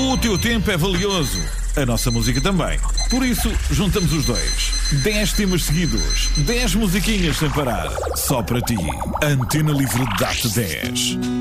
O teu tempo é valioso. A nossa música também. Por isso, juntamos os dois. 10 temas seguidos. 10 musiquinhas sem parar. Só para ti. Antena Livre dá-te 10.